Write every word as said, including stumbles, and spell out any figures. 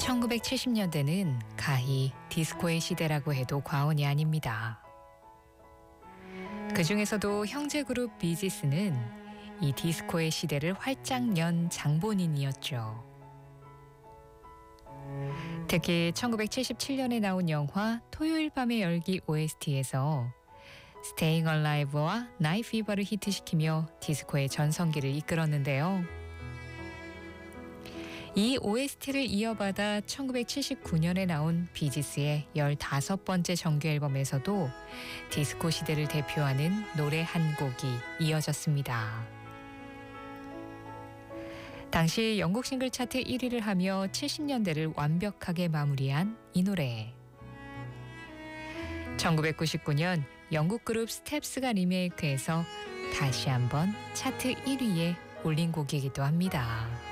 천구백칠십 년대는 가히 디스코의 시대라고 해도 과언이 아닙니다. 그 중에서도 형제 그룹 비지스는 이 디스코의 시대를 활짝 연 장본인이었죠. 특히 천구백칠십칠 년에 나온 영화 토요일 밤의 열기 오에스티에서 Staying Alive와 Night Fever를 히트시키며 디스코의 전성기를 이끌었는데요. 이 오에스티를 이어받아 천구백칠십구 년에 나온 비지스의 열다섯 번째 정규 앨범에서도 디스코 시대를 대표하는 노래 한 곡이 이어졌습니다. 당시 영국 싱글 차트 일 위를 하며 칠십 년대를 완벽하게 마무리한 이 노래. 천구백구십구 년 영국 그룹 스텝스가 리메이크해서 다시 한번 차트 일 위에 올린 곡이기도 합니다.